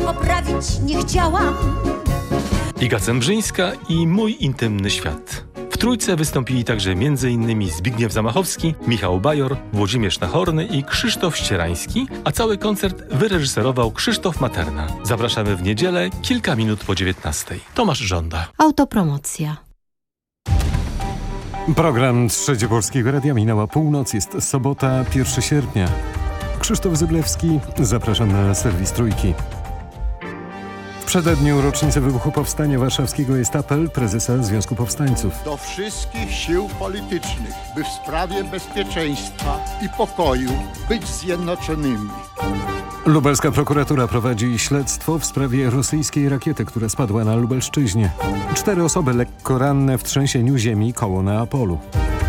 poprawić nie chciałam. Iga Cembrzyńska i Mój intymny świat. W trójce wystąpili także m.in. Zbigniew Zamachowski, Michał Bajor, Włodzimierz Nachorny i Krzysztof Ścierański, a cały koncert wyreżyserował Krzysztof Materna. Zapraszamy w niedzielę, kilka minut po 19:00. Tomasz Żąda. Autopromocja. Program Trzecie Polskiego Radia, minęła północ, jest sobota, 1 sierpnia. Krzysztof Zyblewski, zapraszam na serwis Trójki. W przededniu rocznicy wybuchu Powstania Warszawskiego jest apel prezesa Związku Powstańców. Do wszystkich sił politycznych, by w sprawie bezpieczeństwa i pokoju być zjednoczonymi. Lubelska prokuratura prowadzi śledztwo w sprawie rosyjskiej rakiety, która spadła na Lubelszczyźnie. 4 osoby lekko ranne w trzęsieniu ziemi koło Neapolu.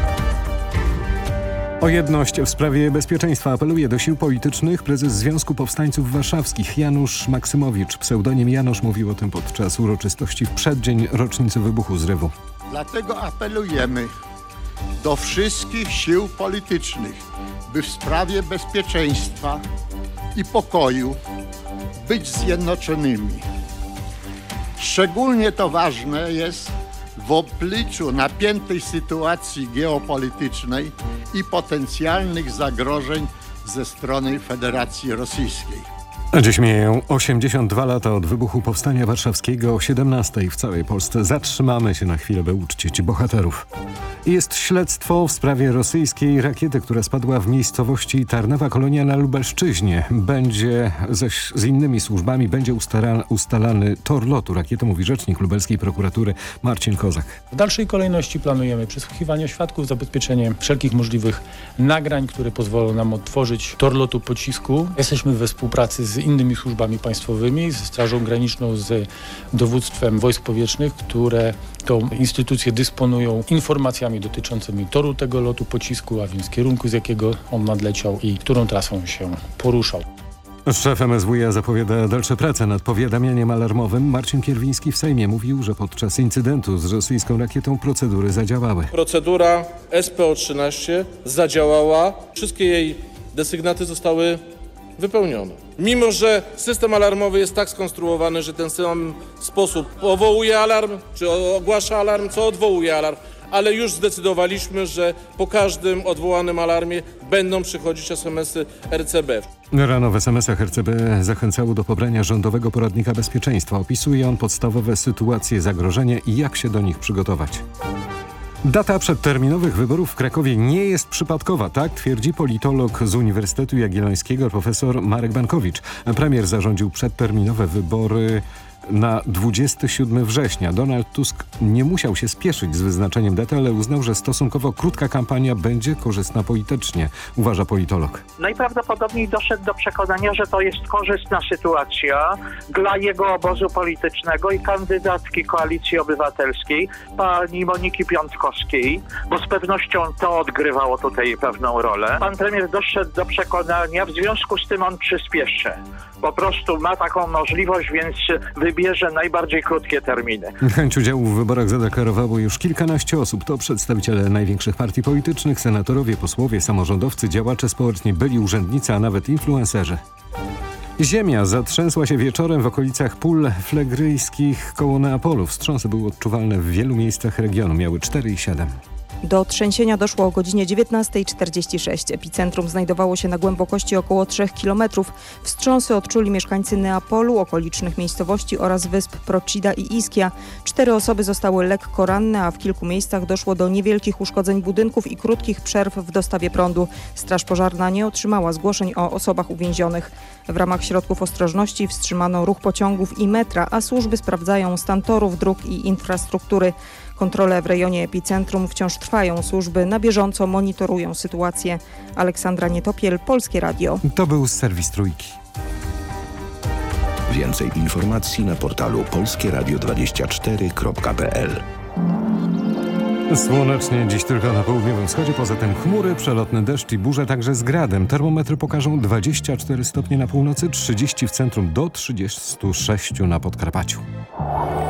O jedność w sprawie bezpieczeństwa apeluje do sił politycznych prezes Związku Powstańców Warszawskich Janusz Maksymowicz. Pseudonim Janusz mówił o tym podczas uroczystości w przeddzień rocznicy wybuchu zrywu. Dlatego apelujemy do wszystkich sił politycznych, by w sprawie bezpieczeństwa i pokoju być zjednoczonymi. Szczególnie to ważne jest w obliczu napiętej sytuacji geopolitycznej i potencjalnych zagrożeń ze strony Federacji Rosyjskiej. Dziś mijają 82 lata od wybuchu Powstania Warszawskiego. O 17:00 w całej Polsce zatrzymamy się na chwilę, by uczcić bohaterów. Jest śledztwo w sprawie rosyjskiej rakiety, która spadła w miejscowości Tarnowa Kolonia na Lubelszczyźnie. Z innymi służbami będzie ustalany tor lotu rakiety, mówi rzecznik lubelskiej prokuratury Marcin Kozak. W dalszej kolejności planujemy przesłuchiwanie świadków, zabezpieczenie wszelkich możliwych nagrań, które pozwolą nam odtworzyć tor lotu pocisku. Jesteśmy we współpracy z innymi służbami państwowymi, ze Strażą Graniczną, z dowództwem wojsk powietrznych, które to instytucje dysponują informacjami dotyczącymi toru tego lotu pocisku, a więc kierunku, z jakiego on nadleciał i którą trasą się poruszał. Szef MSWiA zapowiada dalsze prace nad powiadamianiem alarmowym. Marcin Kierwiński w Sejmie mówił, że podczas incydentu z rosyjską rakietą procedury zadziałały. Procedura SPO-13 zadziałała. Wszystkie jej desygnaty zostały wypełnione. Mimo że system alarmowy jest tak skonstruowany, że ten sam sposób powołuje alarm, czy ogłasza alarm, co odwołuje alarm, ale już zdecydowaliśmy, że po każdym odwołanym alarmie będą przychodzić SMS-y RCB. Rano w SMS-ach RCB zachęcało do pobrania rządowego poradnika bezpieczeństwa. Opisuje on podstawowe sytuacje zagrożenia i jak się do nich przygotować. Data przedterminowych wyborów w Krakowie nie jest przypadkowa, tak twierdzi politolog z Uniwersytetu Jagiellońskiego profesor Marek Bankowicz. Premier zarządził przedterminowe wybory na 27 września. Donald Tusk nie musiał się spieszyć z wyznaczeniem daty, ale uznał, że stosunkowo krótka kampania będzie korzystna politycznie, uważa politolog. Najprawdopodobniej doszedł do przekonania, że to jest korzystna sytuacja dla jego obozu politycznego i kandydatki Koalicji Obywatelskiej, pani Moniki Piątkowskiej, bo z pewnością to odgrywało tutaj pewną rolę. Pan premier doszedł do przekonania, w związku z tym on przyspieszy. Po prostu ma taką możliwość, więc wybierze najbardziej krótkie terminy. Chęć udziału w wyborach zadeklarowało już kilkanaście osób. To przedstawiciele największych partii politycznych, senatorowie, posłowie, samorządowcy, działacze społeczni, byli urzędnicy, a nawet influencerzy. Ziemia zatrzęsła się wieczorem w okolicach pól flegryjskich koło Neapolu. Wstrząsy były odczuwalne w wielu miejscach regionu. Miały 4 i 7. Do trzęsienia doszło o godzinie 19:46. Epicentrum znajdowało się na głębokości około 3 km. Wstrząsy odczuli mieszkańcy Neapolu, okolicznych miejscowości oraz wysp Procida i Ischia. 4 osoby zostały lekko ranne, a w kilku miejscach doszło do niewielkich uszkodzeń budynków i krótkich przerw w dostawie prądu. Straż pożarna nie otrzymała zgłoszeń o osobach uwięzionych. W ramach środków ostrożności wstrzymano ruch pociągów i metra, a służby sprawdzają stan torów, dróg i infrastruktury. Kontrole w rejonie epicentrum wciąż trwają. Służby na bieżąco monitorują sytuację. Aleksandra Nietopiel, Polskie Radio. To był serwis Trójki. Więcej informacji na portalu polskieradio24.pl. Słonecznie dziś tylko na południowym wschodzie, poza tym chmury, przelotny deszcz i burze, także z gradem. Termometry pokażą 24 stopnie na północy, 30 w centrum, do 36 na Podkarpaciu.